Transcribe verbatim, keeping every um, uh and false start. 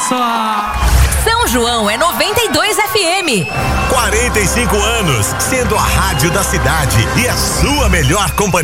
só. São João é noventa e dois F M. quarenta e cinco anos, sendo a rádio da cidade e a sua melhor companhia.